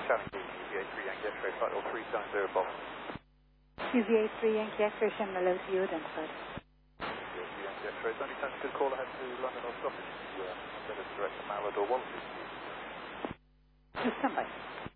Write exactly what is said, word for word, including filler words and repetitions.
Challenge U V A three Yankee X-ray, flight level three seven zero Boston. U V A three Yankee X-ray, Shimla, low to you, identified. U V A three Yankee X-ray, it's only time to call ahead to London or Scottish. You uh, send us direct to Malad or Wallasey. Stand by.